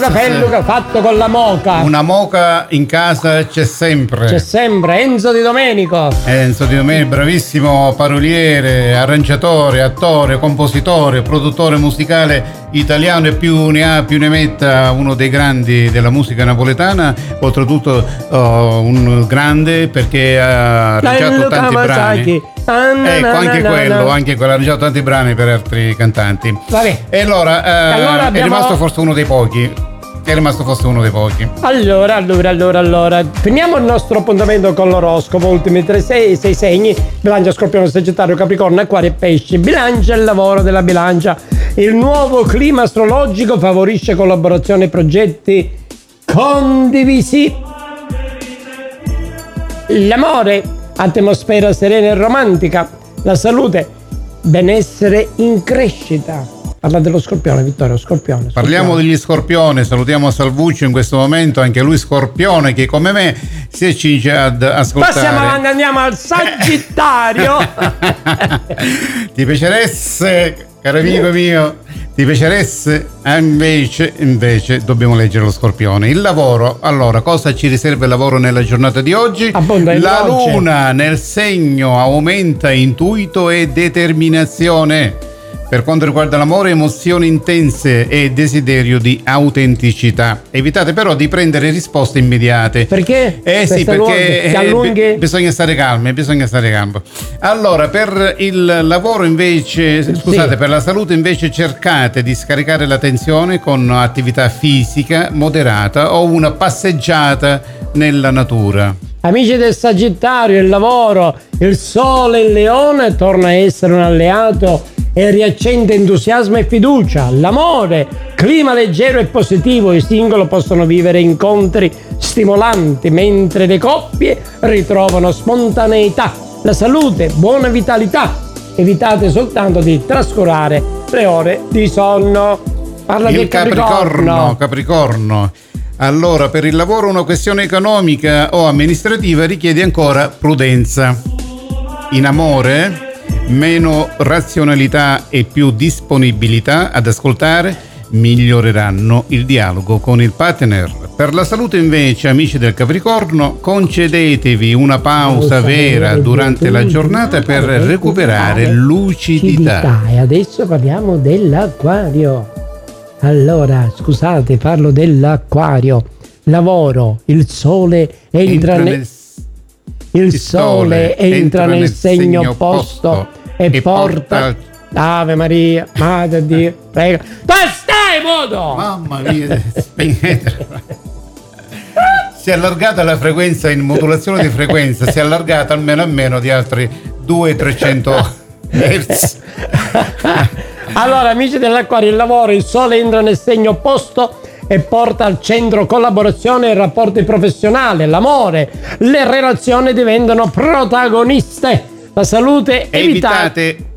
Felluca fatto con la moca. Una moca in casa c'è sempre. C'è sempre Enzo Di Domenico. Enzo Di Domenico, bravissimo paroliere, arrangiatore, attore, compositore, produttore musicale italiano, e più ne ha più ne metta, uno dei grandi della musica napoletana, oltretutto un grande perché ha arrangiato tanti brani. Ecco, anche quello, ha arrangiato tanti brani per altri cantanti. Vabbè. E allora, abbiamo... è rimasto forse uno dei pochi. Allora, finiamo il nostro appuntamento con l'oroscopo. Ultimi sei segni: Bilancia, Scorpione, Sagittario, Capricorno, Acquario e Pesci. Bilancia, il lavoro della Bilancia. Il nuovo clima astrologico favorisce collaborazioni e progetti condivisi. L'amore, atmosfera serena e romantica. La salute, benessere in crescita. Parla dello Scorpione, Vittorio, Scorpione. Parliamo degli Scorpioni, salutiamo Salvuccio in questo momento, anche lui Scorpione, che come me si accinge ad ascoltare. Passiamo avanti, andiamo al Sagittario. Ti piaceresse, caro amico mio, ti piaceresse? Invece dobbiamo leggere lo Scorpione. Il lavoro, allora, cosa ci riserva il lavoro nella giornata di oggi? La luna nel segno aumenta intuito e determinazione. Per quanto riguarda l'amore, emozioni intense e desiderio di autenticità. Evitate però di prendere risposte immediate. Perché? Sì, perché bisogna stare calmi, Allora, per il lavoro invece, scusate, per la salute invece cercate di scaricare la tensione con attività fisica moderata o una passeggiata nella natura. Amici del Sagittario, il lavoro, il sole in Leone torna a essere un alleato e riaccende entusiasmo e fiducia. L'amore, clima leggero e positivo, i singoli possono vivere incontri stimolanti, mentre le coppie ritrovano spontaneità. La salute, buona vitalità. Evitate soltanto di trascurare le ore di sonno. Parla del Capricorno. Allora, per il lavoro una questione economica o amministrativa richiede ancora prudenza. In amore, meno razionalità e più disponibilità ad ascoltare miglioreranno il dialogo con il partner. Per la salute invece, amici del Capricorno, concedetevi una pausa vera durante la giornata per recuperare lucidità. E adesso parliamo dell'Acquario. Allora, scusate, parlo dell'Acquario. Lavoro, il sole entra nel segno opposto e porta Ave Maria, Madre Dio, prega. Dove stai, modo? Mamma mia, spegnetela. Si è allargata la frequenza in modulazione di frequenza, si è allargata almeno di altri 200-300 Hz. Allora, amici dell'Acquario, il lavoro, il sole entra nel segno opposto e porta al centro collaborazione e rapporti professionali. L'amore, le relazioni diventano protagoniste. La salute, evitate